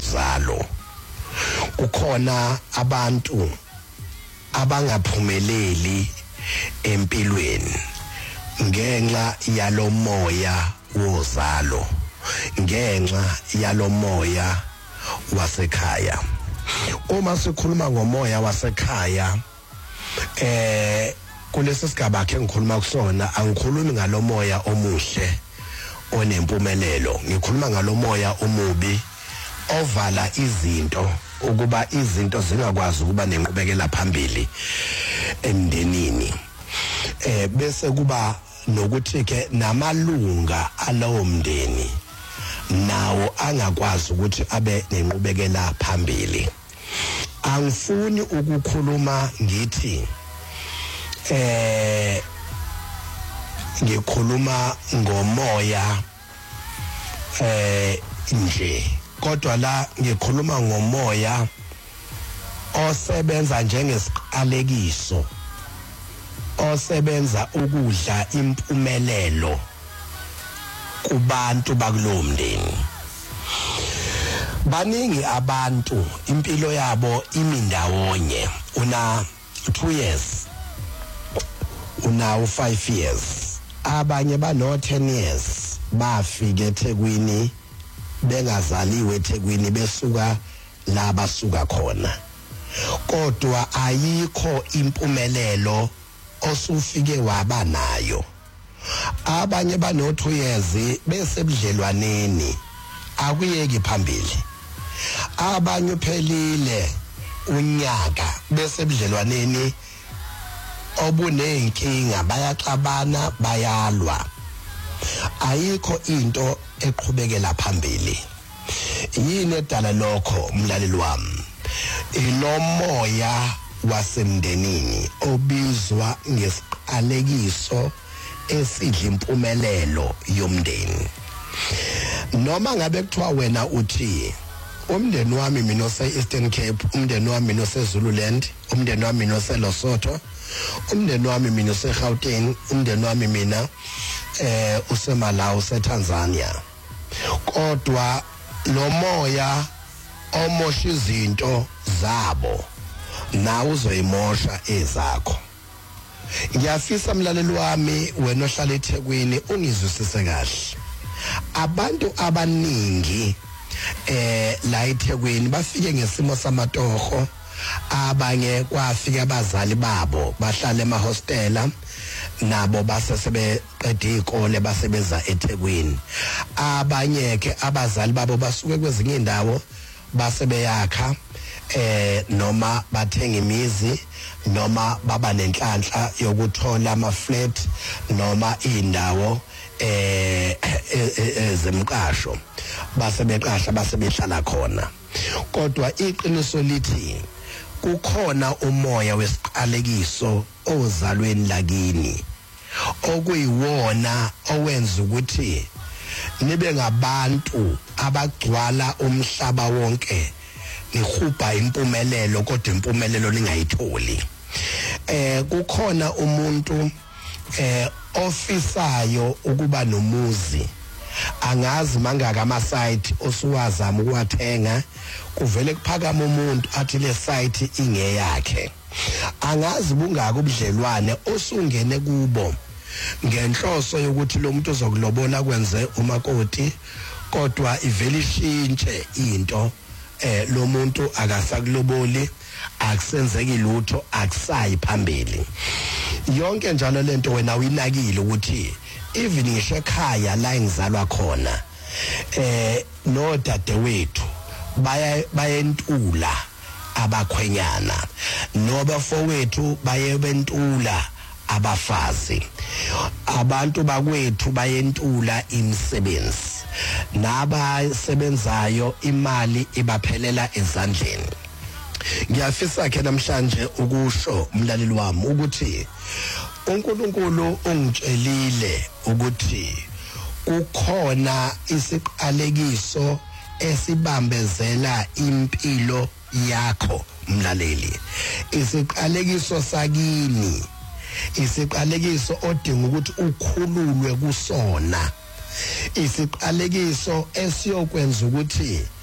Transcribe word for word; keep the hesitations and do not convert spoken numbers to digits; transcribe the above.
wozalo. Kukhona abantu abangaphumeleli empilweni ngenxa yalomoya wozalo, ngenxa yalomoya wasekhaya. Uma sikhuluma ngomoya wasekhaya, eh kulesi sigaba ke ngikhuluma kusona, angikhulumi ngalomoya omuhle onempumelelo, ngikhuluma ngalomoya omubi ovala izinto ukuba izinto zingakwazi ukuba nenqubekela phambili emndenini. Eh bese kuba nokuthi ke namalunga alowo mndeni nawo angakwazi ukuthi abe nenqubekela phambili. Angifuni ukukhuluma ngithi eh ngikhuluma ngomoya eh nje, kodwa la ngikhuluma ngomoya osebenza njengesiqalekiso, osebenza ukudla impumelelo kubantu bakulowo mndeni. Baningi abantu impilo yabo imindawonye, una two years, una five years, abanye bano ten years bafika eThekwini bengazaliwe eThekwini besuka la basuka khona, kodwa ayikho impumelelo osufike waba nayo. Abanye bano two years besebudlelwaneni akuyeki phambili, abanye uphelile unyaka besebudlelwaneni obunenkinga, bayaxabana bayalwa, ayikho into eqhubekela phambili. Yini edala lokho mlaleli wami? Ilomoya wasemndenini obizwa ngesiqalekiso esidla impumelelo yomndeni. Noma ngabe kuthiwa wena uthi umndeni wami mina ose Eastern Cape, umndeni wami mina ose Zululand, umndeni wami mina ose Lesotho, umndeni wami mina ose Gauteng, umndeni wami mina eh useMalawi, useTanzania, kodwa lo moya omosha izinto zabo na uzoyimosha ezakho. Ngiyafisa mlaleli wami wena ohlala eThekwini ungizwisise kahle. Abantu abaningi eh la eThekwini bafike ngesimo samatoho, abanye kwafika abazali babo bahlala emahostela, nabo base sebeqeda izikole basebeza eThekwini. Abanye ke abazali babo basuke kwezinye indawo basebeyakha eh noma bathenga imizi, noma baba nenhlanhla yokuthola ama flat noma indawo eh ezemqasho, basebeqasha basebehlala khona. Kodwa iqiniso lithi kukhona umoya wesiqalekiso ozalweni lakini okuyiwona owenza ukuthi nibe ngabantu abagcwala umhlaba wonke, nihuba impumelelo kodwa impumelelo lingayitholi. Eh kukhona umuntu eh ofisayo ukuba nomuzi, angazi mangaka ama site osuwazama ukuwathenga, kuvele kuphakama umuntu athi le site ingeyakhe. Angazi bungaka ubudlelwane osungene kubo ngenhloso yokuthi lo muntu uzokulobola kwenze umakoti, kodwa ivele ishintshe into, eh lo muntu akasakuloboli, akusenzeki lutho, akusayi phambili. Yonke njalo lento wena uyinakile ukuthi even ngisho ekhaya la engizalwa khona eh no dadewethu baya bayentula abakhwenyana, noba fowethu bayebentula abafazi, abantu bakwethu bayentula imisebenzi, nabasebenzayo imali ibaphelela ezandleni. Ngiyafisa ke namhlanje ukusho umlaleli wami ukuthi uNkulunkulu ungitshelile ukuthi kukhona isiqalekiso esibambezela impilo yakho mlaleli, isiqalekiso sakini, isiqalekiso odinga ukuthi ukhululwe kusona, isiqalekiso esiyokwenza ukuthi